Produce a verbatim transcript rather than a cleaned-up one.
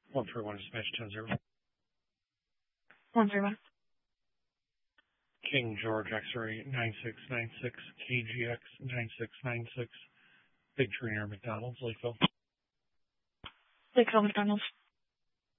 one three one smash ten zero. one three one. King George X-ray nine six nine six, K G X nine six nine six, Big Tree near McDonald's, Lakeville. Lakeville McDonald's.